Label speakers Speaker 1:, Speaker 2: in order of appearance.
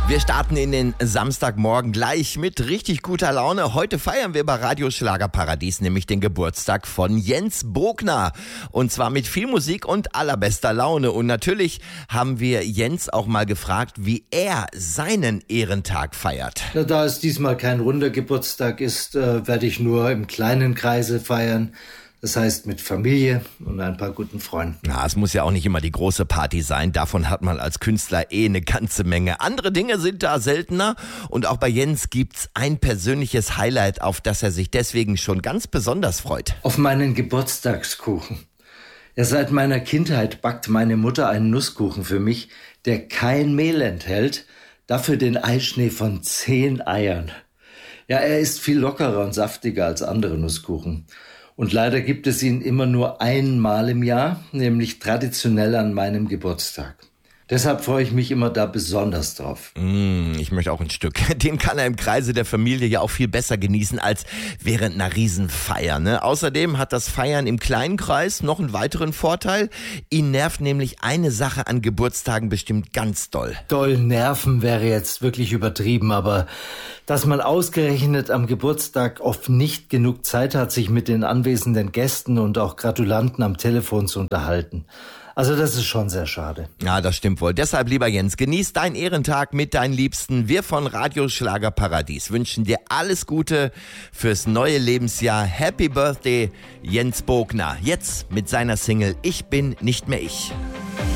Speaker 1: Wir starten in den Samstagmorgen gleich mit richtig guter Laune. Heute feiern wir bei Radio Schlagerparadies nämlich den Geburtstag von Jens Bogner. Und zwar mit viel Musik und allerbester Laune. Und natürlich haben wir Jens auch mal gefragt, wie er seinen Ehrentag feiert.
Speaker 2: Da es diesmal kein runder Geburtstag ist, werde ich nur im kleinen Kreise feiern. Das heißt mit Familie und ein paar guten Freunden.
Speaker 1: Na, es muss ja auch nicht immer die große Party sein. Davon hat man als Künstler eine ganze Menge. Andere Dinge sind da seltener. Und auch bei Jens gibt's ein persönliches Highlight, auf das er sich deswegen schon ganz besonders freut.
Speaker 2: Auf meinen Geburtstagskuchen. Ja, seit meiner Kindheit backt meine Mutter einen Nusskuchen für mich, der kein Mehl enthält. Dafür den Eischnee von 10 Eiern. Ja, er ist viel lockerer und saftiger als andere Nusskuchen. Und leider gibt es ihn immer nur einmal im Jahr, nämlich traditionell an meinem Geburtstag. Deshalb freue ich mich immer da besonders drauf.
Speaker 1: Ich möchte auch ein Stück. Den kann er im Kreise der Familie ja auch viel besser genießen als während einer Riesenfeier. Ne? Außerdem hat das Feiern im kleinen Kreis noch einen weiteren Vorteil. Ihn nervt nämlich eine Sache an Geburtstagen bestimmt ganz doll.
Speaker 2: Doll nerven wäre jetzt wirklich übertrieben, aber dass man ausgerechnet am Geburtstag oft nicht genug Zeit hat, sich mit den anwesenden Gästen und auch Gratulanten am Telefon zu unterhalten. Also das ist schon sehr schade.
Speaker 1: Ja, das stimmt wohl. Deshalb, lieber Jens, genieß deinen Ehrentag mit deinen Liebsten. Wir von Radio Schlagerparadies wünschen dir alles Gute fürs neue Lebensjahr. Happy Birthday, Jens Bogner. Jetzt mit seiner Single Ich bin nicht mehr ich.